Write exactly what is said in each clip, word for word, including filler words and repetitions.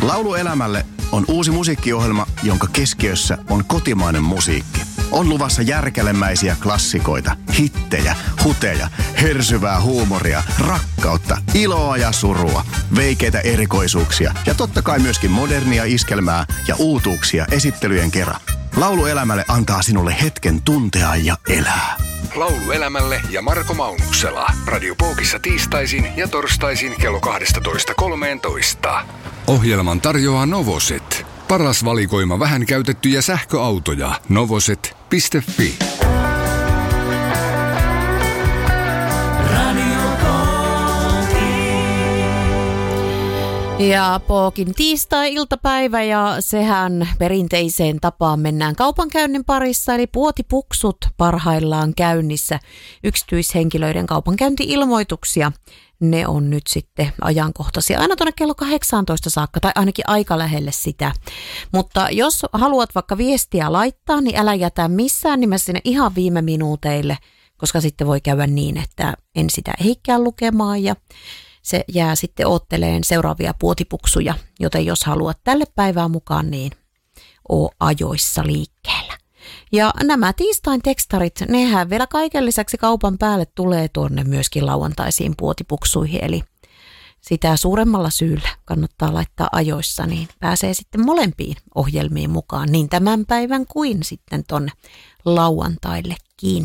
Laulu elämälle on uusi musiikkiohjelma, jonka keskiössä on kotimainen musiikki. On luvassa järkälemäisiä klassikoita, hittejä, huteja, hersyvää huumoria, rakkautta, iloa ja surua, veikeitä erikoisuuksia ja totta kai myöskin modernia iskelmää ja uutuuksia esittelyjen kerran. Laulu elämälle antaa sinulle hetken tuntea ja elää. Laulu elämälle ja Marko Maunuksela. Radio Pookissa tiistaisin ja torstaisin kello kaksitoista kolmetoista. Ohjelman tarjoaa Novoset. Paras valikoima vähän käytettyjä sähköautoja. Novoset piste fi. Ja Pookin tiistai-iltapäivä ja sehän perinteiseen tapaan mennään kaupankäynnin parissa, eli puotipuksut parhaillaan käynnissä. Yksityishenkilöiden kaupankäynti-ilmoituksia, ne on nyt sitten ajankohtaisia aina tuonne kello kahdeksantoista saakka tai ainakin aika lähelle sitä. Mutta jos haluat vaikka viestiä laittaa, niin älä jätä missään nimessä sinne ihan viime minuuteille, koska sitten voi käydä niin, että en sitä ehikään lukemaan ja se jää sitten ootteleen seuraavia puotipuksuja, joten jos haluat tälle päivään mukaan, niin oo ajoissa liikkeellä. Ja nämä tiistain tekstarit, nehän vielä kaiken lisäksi kaupan päälle tulee tuonne myöskin lauantaisiin puotipuksuihin, eli sitä suuremmalla syyllä kannattaa laittaa ajoissa, niin pääsee sitten molempiin ohjelmiin mukaan, niin tämän päivän kuin sitten tuonne lauantaillekin.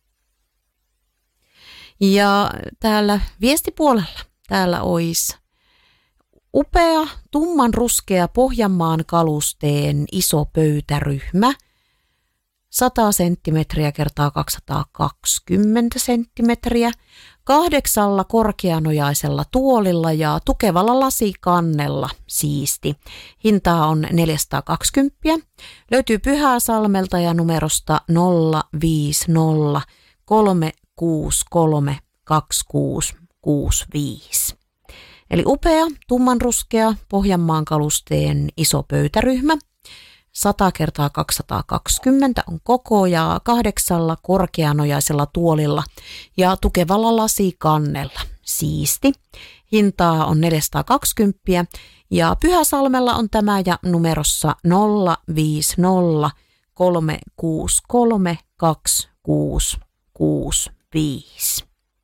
Ja täällä viestipuolella. Täällä olisi upea, tumman ruskea Pohjanmaan kalusteen iso pöytäryhmä, sata senttimetriä kertaa kaksisataakaksikymmentä senttimetriä, kahdeksalla korkeanojaisella tuolilla ja tukevalla lasikannella siisti. Hintaa on neljäsataakaksikymmentä. Löytyy Pyhäsalmelta ja numerosta nolla viisi nolla kolme kuusi kolme kaksi kuusi kuusi viisi. Eli upea, tummanruskea Pohjanmaan kalusteen iso pöytäryhmä. sata kertaa kaksisataakaksikymmentä on koko ja kahdeksalla korkeanojaisella tuolilla ja tukevalla lasikannella. Siisti. Hintaa on neljäsataakaksikymmentä ja Pyhäsalmella on tämä ja numerossa nolla viisi nolla kolme kuusi kolme kaksi kuusi kuusi viisi.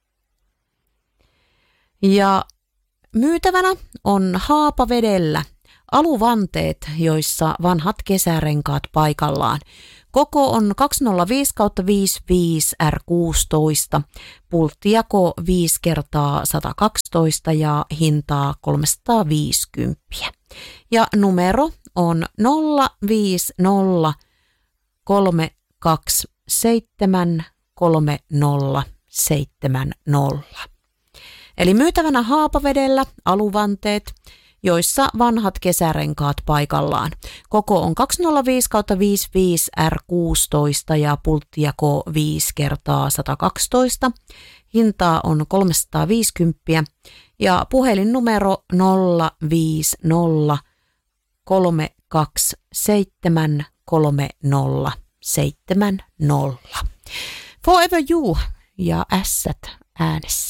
Ja myytävänä on Haapavedellä aluvanteet, joissa vanhat kesärenkaat paikallaan. Koko on kaksisataaviisi kautta viisikymmentäviisi R kuusitoista, pulttijako viisi kertaa sata kaksitoista ja hintaa kolmesataaviisikymmentä. Ja numero on nolla viisi nolla kolme kaksi seitsemän kolme nolla seitsemän nolla. Eli myytävänä Haapavedellä aluvanteet, joissa vanhat kesärenkaat paikallaan. Koko on kaksisataaviisi kautta viisikymmentäviisi R kuusitoista ja pulttijako viisi kertaa sata kaksitoista. Hintaa on kolmesataaviisikymmentä ja puhelinnumero nolla viisi nolla kolme kaksi seitsemän kolme nolla seitsemän nolla. Forever You ja ässät äänessä.